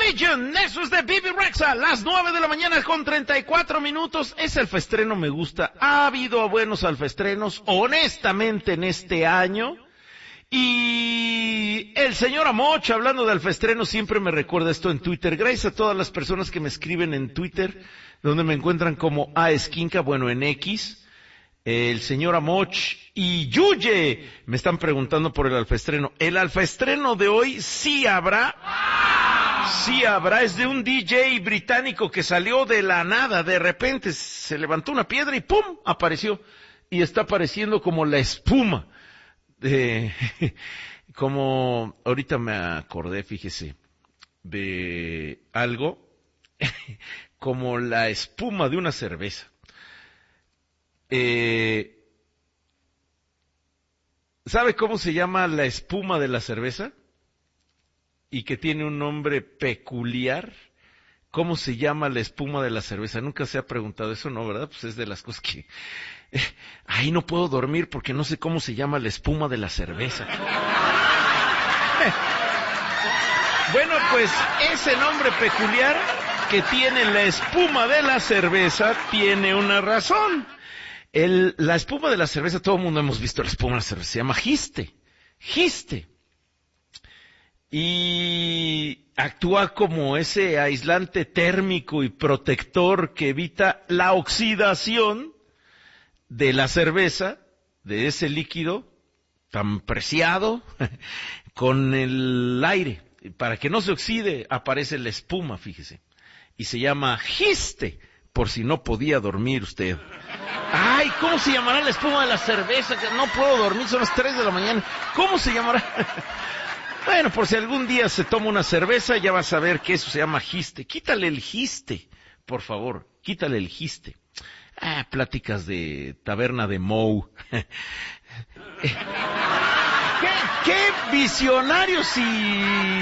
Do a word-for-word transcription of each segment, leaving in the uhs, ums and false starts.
Religion, eso es de Bibi Rexha, las nueve de la mañana con treinta y cuatro minutos. Ese alfaestreno me gusta. Ha habido buenos alfaestrenos, honestamente, en este año. Y el señor Amoch, hablando de alfaestreno, siempre me recuerda esto en Twitter. Gracias a todas las personas que me escriben en Twitter, donde me encuentran como A Esquinca, bueno, en X. El señor Amoch y Yuye me están preguntando por el alfaestreno. El alfaestreno de hoy sí habrá, sí habrá, es de un D J británico que salió de la nada, de repente se levantó una piedra y ¡pum! Apareció. Y está apareciendo como la espuma. De, como, ahorita me acordé, fíjese, de algo, como la espuma de una cerveza. Eh, ¿Sabe cómo se llama la espuma de la cerveza? Y que tiene un nombre peculiar. ¿Cómo se llama la espuma de la cerveza? Nunca se ha preguntado eso, ¿no? ¿Verdad? Pues es de las cosas que... Eh, ay, no puedo dormir porque no sé cómo se llama la espuma de la cerveza. Bueno, pues ese nombre peculiar que tiene la espuma de la cerveza tiene una razón. El, la espuma de la cerveza, todo el mundo hemos visto la espuma de la cerveza, se llama giste, giste. Y actúa como ese aislante térmico y protector que evita la oxidación de la cerveza, de ese líquido tan preciado, con el aire. Para que no se oxide, aparece la espuma, fíjese. Y se llama giste, por si no podía dormir usted. Ay, ¿cómo se llamará la espuma de la cerveza? Que no puedo dormir, son las tres de la mañana. ¿Cómo se llamará? Bueno, por si algún día se toma una cerveza, ya vas a ver que eso se llama giste. Quítale el giste, por favor, quítale el giste. Ah, pláticas de taberna de Moe. ¿Qué, qué visionarios y...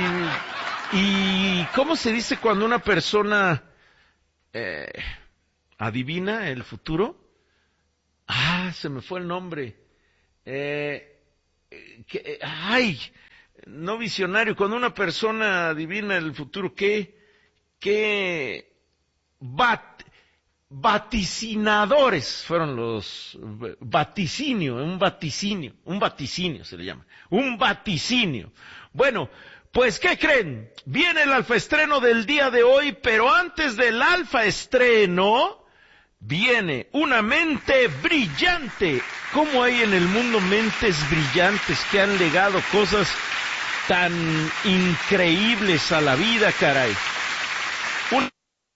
y... ¿cómo se dice cuando una persona eh, adivina el futuro? Ah, se me fue el nombre. Eh, que, ay, no visionario, cuando una persona adivina el futuro, ¿qué? ¿Qué? Bat, vaticinadores fueron los, vaticinio, un vaticinio, un vaticinio se le llama, un vaticinio. Bueno, pues, ¿qué creen? Viene el alfaestreno del día de hoy, pero antes del alfaestreno viene una mente brillante. ¿Cómo hay en el mundo mentes brillantes que han legado cosas tan increíbles a la vida, caray? Un...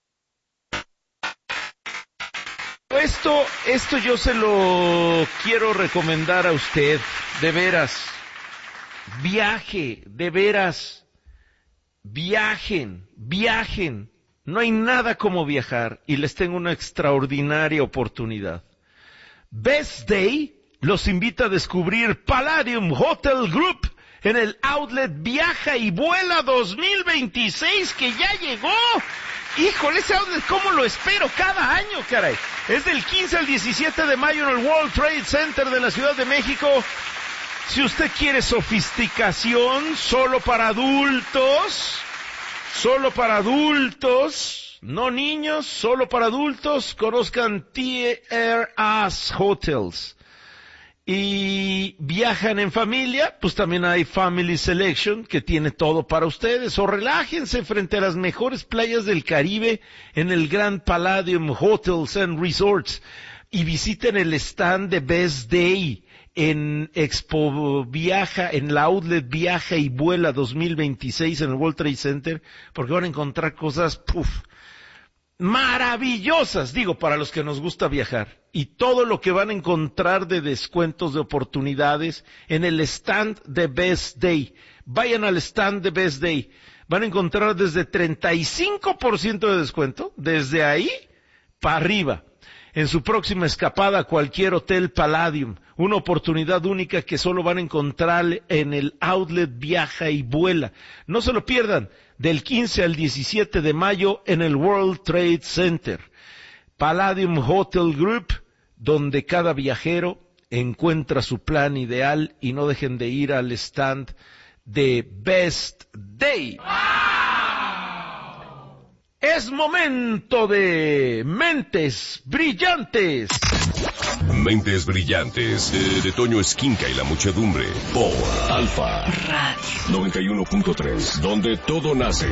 Esto, esto yo se lo quiero recomendar a usted, de veras. Viaje, de veras. Viajen, viajen. No hay nada como viajar y les tengo una extraordinaria oportunidad. Best Day los invita a descubrir Palladium Hotel Group en el Outlet Viaja y Vuela dos mil veintiséis que ya llegó. Híjole, ese outlet, ¿cómo lo espero cada año, caray? Es del quince al diecisiete de mayo en el World Trade Center de la Ciudad de México. Si usted quiere sofisticación, solo para adultos, solo para adultos, no niños, solo para adultos, conozcan T R S Hotels. Y viajan en familia, pues también hay Family Selection, que tiene todo para ustedes. O relájense frente a las mejores playas del Caribe en el Grand Palladium Hotels and Resorts. Y visiten el stand de Best Day en Expo Viaja, en la Outlet Viaja y Vuela dos mil veintiséis en el World Trade Center, porque van a encontrar cosas, puf, maravillosas, digo, para los que nos gusta viajar. Y todo lo que van a encontrar de descuentos, de oportunidades, en el stand de Best Day. Vayan al stand de Best Day. Van a encontrar desde treinta y cinco por ciento de descuento, desde ahí para arriba. En su próxima escapada a cualquier hotel Palladium, una oportunidad única que solo van a encontrar en el Outlet Viaja y Vuela. No se lo pierdan, del quince al diecisiete de mayo en el World Trade Center. Palladium Hotel Group, donde cada viajero encuentra su plan ideal, y no dejen de ir al stand de Best Day. Es momento de Mentes Brillantes. Mentes Brillantes, de, de Toño Esquinca y la muchedumbre, por Alfa Radio noventa y uno punto tres, donde todo nace.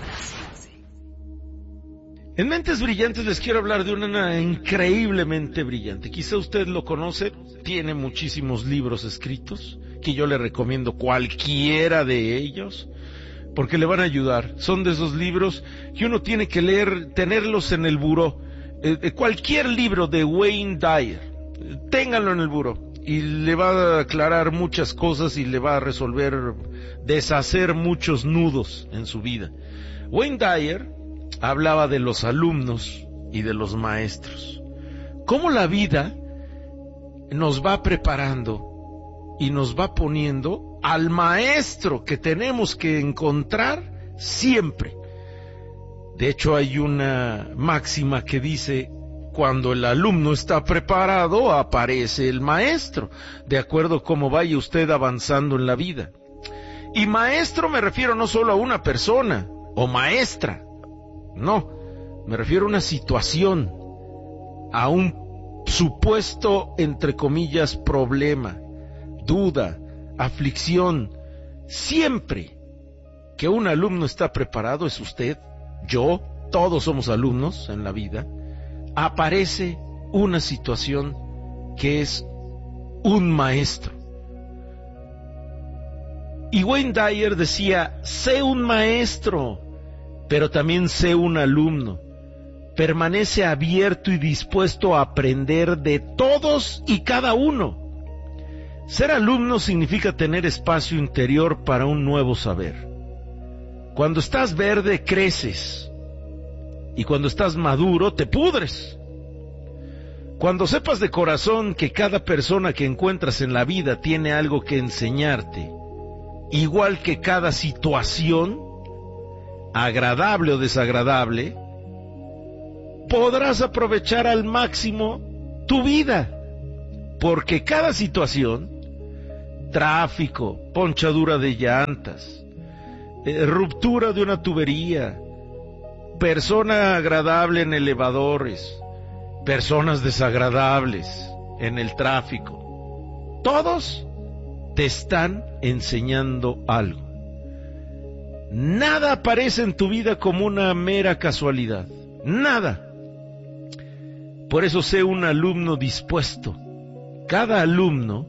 En Mentes Brillantes les quiero hablar de una increíblemente brillante. Quizá usted lo conoce, tiene muchísimos libros escritos, que yo le recomiendo cualquiera de ellos, porque le van a ayudar. Son de esos libros que uno tiene que leer, tenerlos en el buró. Eh, cualquier libro de Wayne Dyer, ténganlo en el buró y le va a aclarar muchas cosas y le va a resolver, deshacer muchos nudos en su vida. Wayne Dyer hablaba de los alumnos y de los maestros. Cómo la vida nos va preparando y nos va poniendo al maestro que tenemos que encontrar siempre. De hecho, hay una máxima que dice: cuando el alumno está preparado, aparece el maestro, de acuerdo a cómo vaya usted avanzando en la vida. Y maestro me refiero no solo a una persona o maestra, no, me refiero a una situación, a un supuesto, entre comillas, problema, duda, aflicción. Siempre que un alumno está preparado, es usted, yo, todos somos alumnos en la vida, aparece una situación que es un maestro. Y Wayne Dyer decía: sé un maestro, pero también sé un alumno. Permanece abierto y dispuesto a aprender de todos y cada uno. Ser alumno significa tener espacio interior para un nuevo saber. Cuando estás verde, creces. Y cuando estás maduro, te pudres. Cuando sepas de corazón que cada persona que encuentras en la vida tiene algo que enseñarte, igual que cada situación, agradable o desagradable, podrás aprovechar al máximo tu vida. Porque cada situación, tráfico, ponchadura de llantas, eh, ruptura de una tubería, persona agradable en elevadores, personas desagradables en el tráfico, todos te están enseñando algo. Nada aparece en tu vida como una mera casualidad, nada. Por eso sé un alumno dispuesto. Cada alumno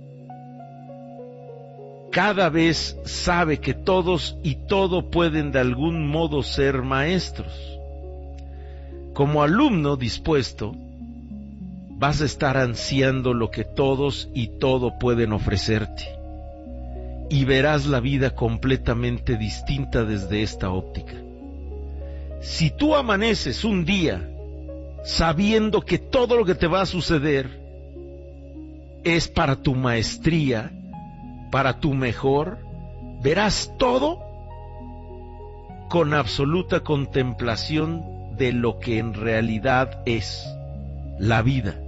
cada vez sabe que todos y todo pueden de algún modo ser maestros. Como alumno dispuesto, vas a estar ansiando lo que todos y todo pueden ofrecerte, y verás la vida completamente distinta desde esta óptica. Si tú amaneces un día sabiendo que todo lo que te va a suceder es para tu maestría, para tu mejor, verás todo con absoluta contemplación de lo que en realidad es la vida.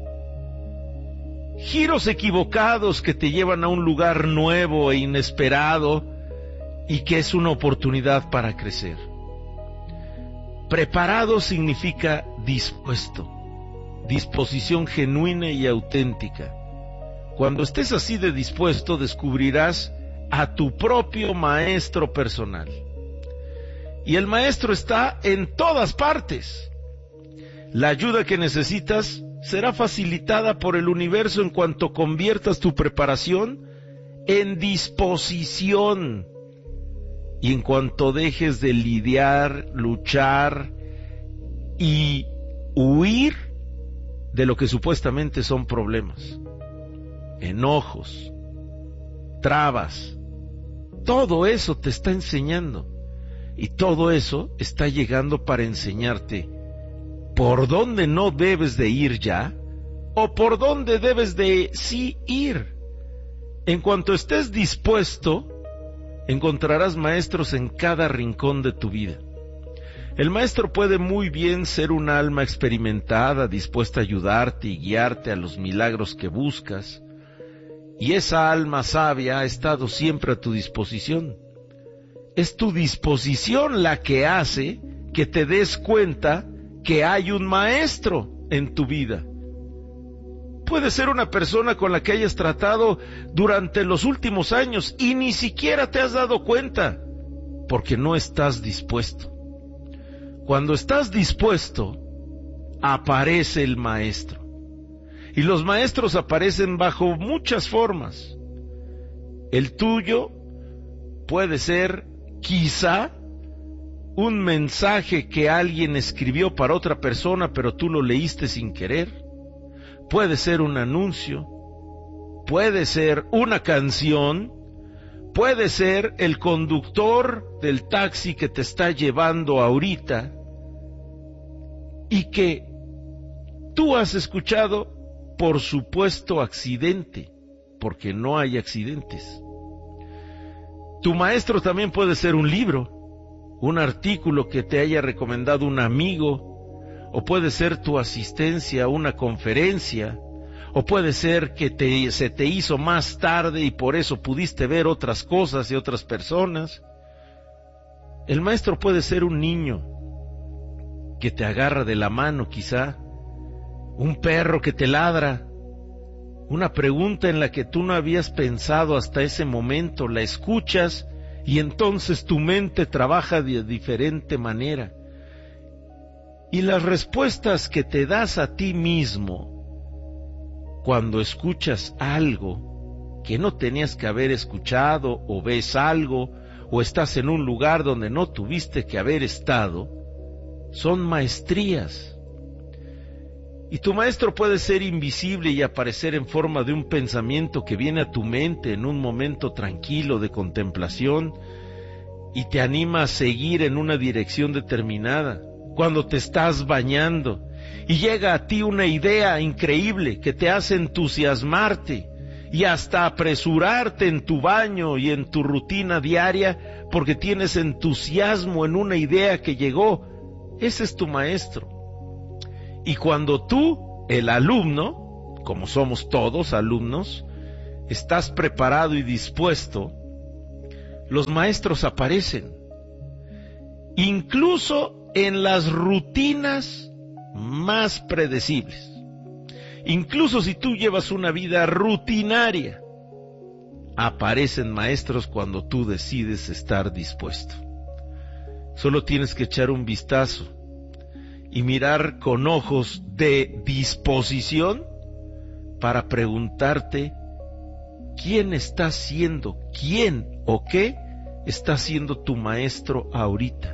Giros equivocados que te llevan a un lugar nuevo e inesperado y que es una oportunidad para crecer. Preparado significa dispuesto, disposición genuina y auténtica. Cuando estés así de dispuesto, descubrirás a tu propio maestro personal. Y el maestro está en todas partes. La ayuda que necesitas será facilitada por el universo en cuanto conviertas tu preparación en disposición. Y en cuanto dejes de lidiar, luchar y huir de lo que supuestamente son problemas, enojos, trabas, todo eso te está enseñando, y todo eso está llegando para enseñarte por dónde no debes de ir ya, o por dónde debes de sí ir. En cuanto estés dispuesto, encontrarás maestros en cada rincón de tu vida. El maestro puede muy bien ser un alma experimentada, dispuesta a ayudarte y guiarte a los milagros que buscas, y esa alma sabia ha estado siempre a tu disposición. Es tu disposición la que hace que te des cuenta que hay un maestro en tu vida. Puede ser una persona con la que hayas tratado durante los últimos años y ni siquiera te has dado cuenta, porque no estás dispuesto. Cuando estás dispuesto, aparece el maestro. Y los maestros aparecen bajo muchas formas. El tuyo puede ser, quizá, un mensaje que alguien escribió para otra persona, pero tú lo leíste sin querer. Puede ser un anuncio, puede ser una canción, puede ser el conductor del taxi que te está llevando ahorita y que tú has escuchado, por supuesto, accidente, porque no hay accidentes. Tu maestro también puede ser un libro, un artículo que te haya recomendado un amigo, o puede ser tu asistencia a una conferencia, o puede ser que te, se te hizo más tarde y por eso pudiste ver otras cosas y otras personas. El maestro puede ser un niño que te agarra de la mano quizá, un perro que te ladra, una pregunta en la que tú no habías pensado hasta ese momento, la escuchas y entonces tu mente trabaja de diferente manera. Y las respuestas que te das a ti mismo cuando escuchas algo que no tenías que haber escuchado, o ves algo, o estás en un lugar donde no tuviste que haber estado, son maestrías. Y tu maestro puede ser invisible y aparecer en forma de un pensamiento que viene a tu mente en un momento tranquilo de contemplación y te anima a seguir en una dirección determinada. Cuando te estás bañando y llega a ti una idea increíble que te hace entusiasmarte y hasta apresurarte en tu baño y en tu rutina diaria porque tienes entusiasmo en una idea que llegó, ese es tu maestro. Y cuando tú, el alumno, como somos todos alumnos, estás preparado y dispuesto, los maestros aparecen. Incluso en las rutinas más predecibles. Incluso si tú llevas una vida rutinaria, aparecen maestros cuando tú decides estar dispuesto. Solo tienes que echar un vistazo y mirar con ojos de disposición para preguntarte quién está siendo, quién o qué está siendo tu maestro ahorita.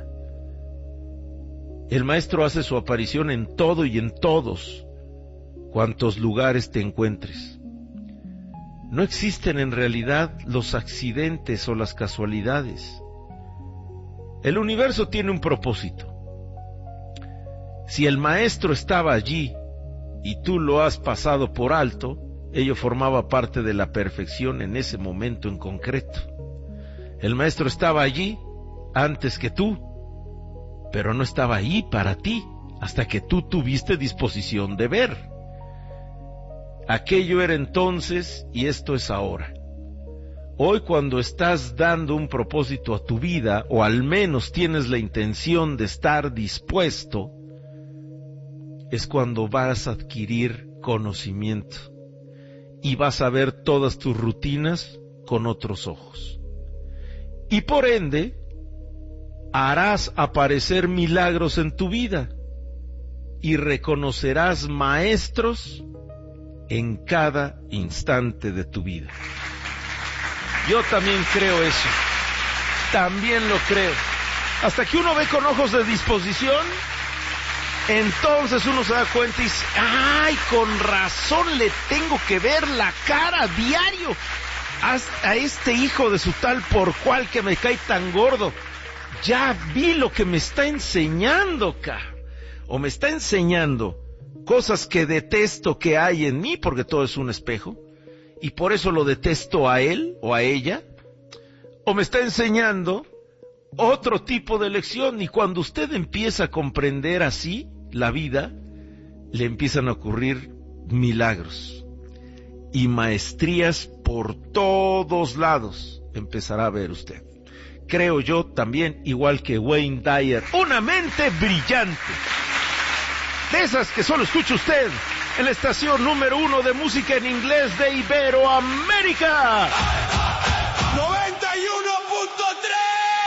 El maestro hace su aparición en todo y en todos cuantos lugares te encuentres. No existen en realidad los accidentes o las casualidades. El universo tiene un propósito. Si el maestro estaba allí y tú lo has pasado por alto, ello formaba parte de la perfección en ese momento en concreto. El maestro estaba allí antes que tú, pero no estaba ahí para ti hasta que tú tuviste disposición de ver. Aquello era entonces y esto es ahora. Hoy, cuando estás dando un propósito a tu vida, o al menos tienes la intención de estar dispuesto, es cuando vas a adquirir conocimiento y vas a ver todas tus rutinas con otros ojos. Y por ende, harás aparecer milagros en tu vida y reconocerás maestros en cada instante de tu vida. Yo también creo eso, también lo creo. Hasta que uno ve con ojos de disposición, entonces uno se da cuenta y dice, ¡ay, con razón le tengo que ver la cara diario a, a este hijo de su tal por cual que me cae tan gordo! Ya vi lo que me está enseñando, ca. O me está enseñando cosas que detesto que hay en mí, porque todo es un espejo, y por eso lo detesto a él o a ella. O me está enseñando otro tipo de lección, y cuando usted empieza a comprender así la vida, le empiezan a ocurrir milagros y maestrías por todos lados empezará a ver usted. creo yo también, igual que Wayne Dyer, una mente brillante. De esas que solo escucha usted en la estación número uno de música en inglés de Iberoamérica.